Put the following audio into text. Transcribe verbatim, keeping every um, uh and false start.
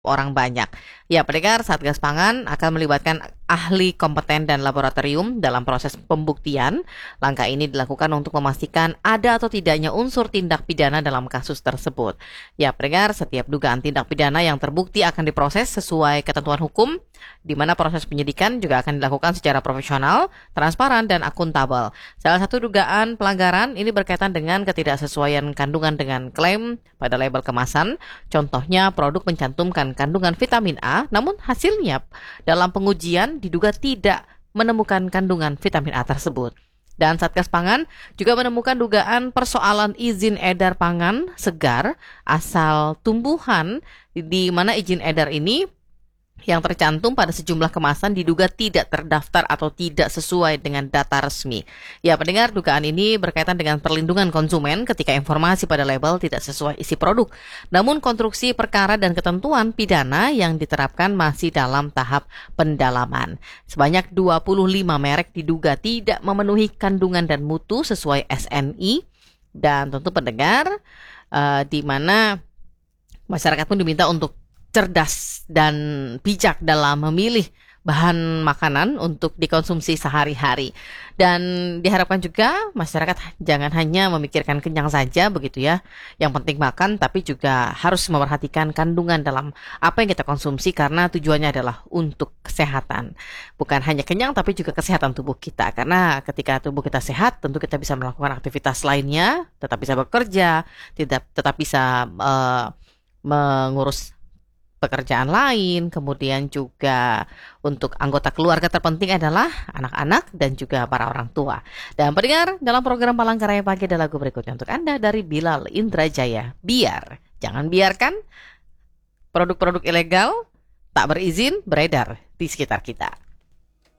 orang banyak. Ya, pendengar, Satgas Pangan akan melibatkan ahli kompeten dan laboratorium dalam proses pembuktian. Langkah ini dilakukan untuk memastikan ada atau tidaknya unsur tindak pidana dalam kasus tersebut. Ya, pendengar, setiap dugaan tindak pidana yang terbukti akan diproses sesuai ketentuan hukum, di mana proses penyidikan juga akan dilakukan secara profesional, transparan, dan akuntabel. Salah satu dugaan pelanggaran ini berkaitan dengan ketidaksesuaian kandungan dengan klaim pada label kemasan. Contohnya, produk mencantumkan kandungan vitamin A, namun hasilnya dalam pengujian diduga tidak menemukan kandungan vitamin A tersebut. Dan Satgas Pangan juga menemukan dugaan persoalan izin edar pangan segar asal tumbuhan, di mana izin edar ini yang tercantum pada sejumlah kemasan diduga tidak terdaftar atau tidak sesuai dengan data resmi. Ya, pendengar, dugaan ini berkaitan dengan perlindungan konsumen ketika informasi pada label tidak sesuai isi produk. Namun konstruksi perkara dan ketentuan pidana yang diterapkan masih dalam tahap pendalaman. Sebanyak dua puluh lima merek diduga tidak memenuhi kandungan dan mutu sesuai S N I. Dan tentu pendengar, uh, di mana masyarakat pun diminta untuk cerdas dan bijak dalam memilih bahan makanan untuk dikonsumsi sehari-hari. Dan diharapkan juga masyarakat jangan hanya memikirkan kenyang saja begitu ya. Yang penting makan, tapi juga harus memperhatikan kandungan dalam apa yang kita konsumsi karena tujuannya adalah untuk kesehatan. Bukan hanya kenyang tapi juga kesehatan tubuh kita. Karena ketika tubuh kita sehat, tentu kita bisa melakukan aktivitas lainnya, tetap bisa bekerja, tidak tetap bisa uh, mengurus pekerjaan lain, kemudian juga untuk anggota keluarga terpenting adalah anak-anak dan juga para orang tua. Dan pendengar, dalam program Palangkaraya Pagi ada lagu berikutnya untuk Anda dari Bilal Indrajaya, Biar. Jangan biarkan produk-produk ilegal tak berizin beredar di sekitar kita.